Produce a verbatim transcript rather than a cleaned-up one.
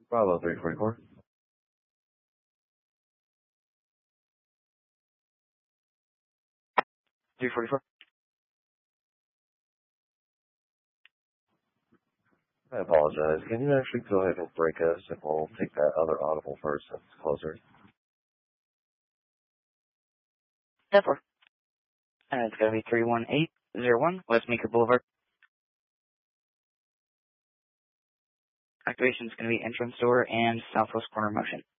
Bravo three forty-four. three forty-four. I apologize. Can you actually go ahead and break us and we'll take that other audible first since it's closer? ten four. And it's going to be three one eight zero one West Meeker Boulevard. Activation is going to be entrance door and southwest corner motion.